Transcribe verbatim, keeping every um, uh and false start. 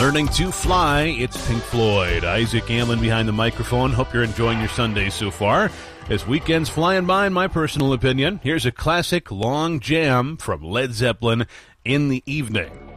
Learning to Fly, it's Pink Floyd. Isaac Amlin behind the microphone. Hope you're enjoying your Sunday so far. This weekend's flying by, in my personal opinion. Here's a classic long jam from Led Zeppelin, In the Evening.